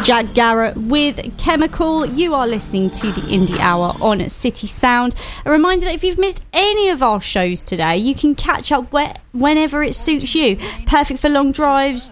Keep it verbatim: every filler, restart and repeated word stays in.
Jack Garrett with Chemical. You are listening to the Indie Hour on City Sound. A reminder that if you've missed any of our shows today, you can catch up where, whenever it suits you. Perfect for long drives,